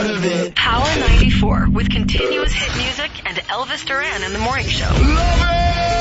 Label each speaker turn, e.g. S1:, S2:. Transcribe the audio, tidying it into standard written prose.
S1: part of it.
S2: Power 94 with continuous hit music and Elvis Duran in the morning show.
S1: Love it!